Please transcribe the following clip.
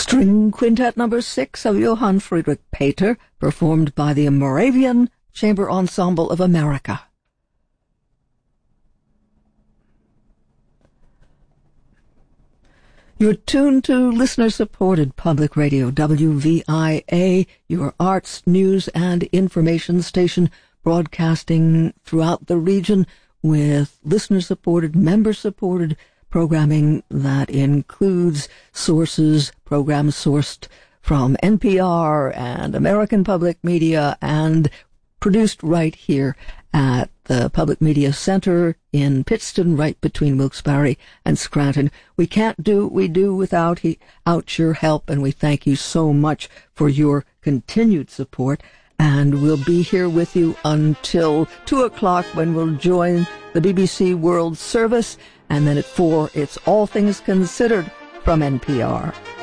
String Quintet No. 6 of Johann Friedrich Peter, performed by the Moravian Chamber Ensemble of America. You're tuned to listener-supported public radio, WVIA, your arts, news, and information station, broadcasting throughout the region with listener-supported, member-supported programming that includes programs sourced from NPR and American Public Media and produced right here at the Public Media Center in Pittston, right between Wilkes-Barre and Scranton. We can't do what we do without your help, and we thank you so much for your continued support. And we'll be here with you until 2 o'clock when we'll join the BBC World Service. And then at 4, it's All Things Considered from NPR.